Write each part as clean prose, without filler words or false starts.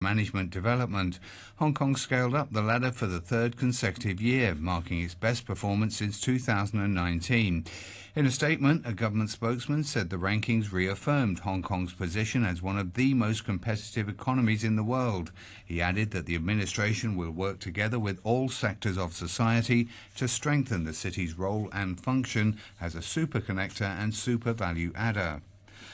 management development. Hong Kong scaled up the ladder for the third consecutive year, marking its best performance since 2019. In a statement, a government spokesman said the rankings reaffirmed Hong Kong's position as one of the most competitive economies in the world. He added that the administration will work together with all sectors of society to strengthen the city's role and function as a super connector and super value adder.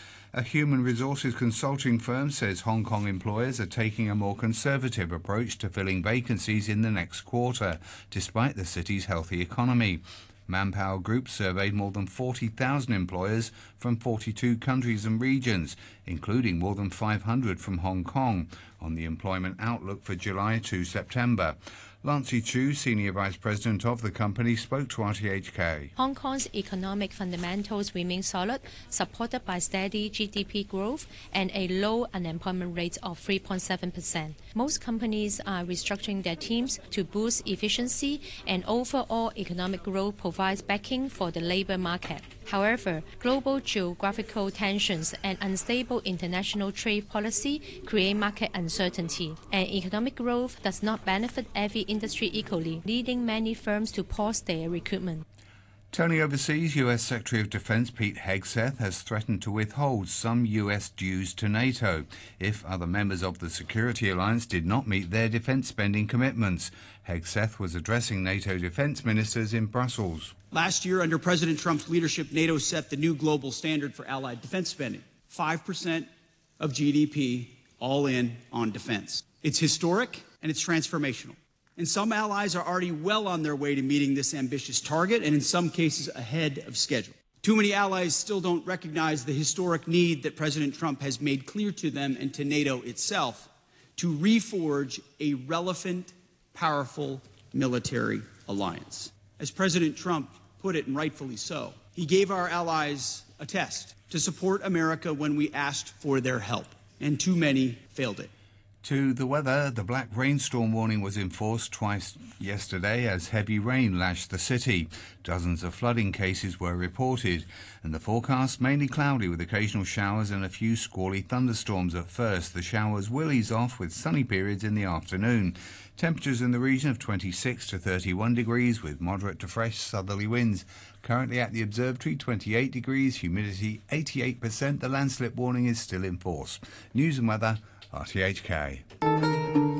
A human resources consulting firm says Hong Kong employers are taking a more conservative approach to filling vacancies in the next quarter, despite the city's healthy economy. Manpower Group surveyed more than 40,000 employers from 42 countries and regions, including more than 500 from Hong Kong, on the employment outlook for July to September. Lancy Chu, Senior Vice President of the company, spoke to RTHK. Hong Kong's economic fundamentals remain solid, supported by steady GDP growth and a low unemployment rate of 3.7%. Most companies are restructuring their teams to boost efficiency, and overall economic growth provides backing for the labour market. However, global geographical tensions and unstable international trade policy create market uncertainty, and economic growth does not benefit every industry equally, leading many firms to pause their recruitment. Turning overseas, U.S. Secretary of Defense Pete Hegseth has threatened to withhold some U.S. dues to NATO if other members of the security alliance did not meet their defense spending commitments. Hegseth was addressing NATO defense ministers in Brussels. Last year, under President Trump's leadership, NATO set the new global standard for allied defense spending, 5% of GDP, all in on defense. It's historic and it's transformational. And some allies are already well on their way to meeting this ambitious target, and in some cases ahead of schedule. Too many allies still don't recognize the historic need that President Trump has made clear to them and to NATO itself to reforge a relevant, powerful military alliance. As President Trump put it, and rightfully so, he gave our allies a test to support America when we asked for their help, and too many failed it. To the weather, the black rainstorm warning was enforced twice yesterday as heavy rain lashed the city. Dozens of flooding cases were reported, and the forecast mainly cloudy with occasional showers and a few squally thunderstorms at first. The showers will ease off with sunny periods in the afternoon. Temperatures in the region of 26 to 31 degrees with moderate to fresh southerly winds. Currently at the observatory, 28 degrees, humidity 88%. The landslip warning is still in force. News and weather, RTHK.